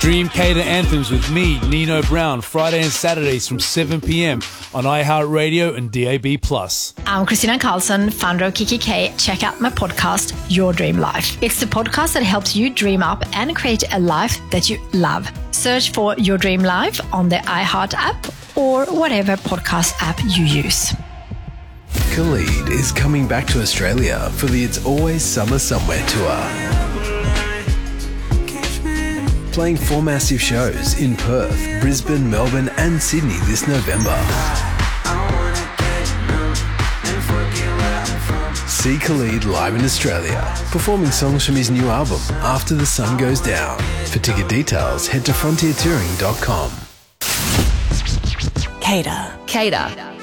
Stream Cater Anthems with me, Nino Brown, Friday and Saturdays from 7 p.m. on iHeartRadio and DAB+. I'm Christina Carlson, founder of Kiki K. Check out my podcast, Your Dream Life. It's the podcast that helps you dream up and create a life that you love. Search for Your Dream Life on the iHeart app or whatever podcast app you use. Khalid is coming back to Australia for the It's Always Summer Somewhere tour. Playing 4 massive shows in Perth, Brisbane, Melbourne and Sydney this November. See Khalid live in Australia, performing songs from his new album, After the Sun Goes Down. For ticket details, head to frontiertouring.com. Cater.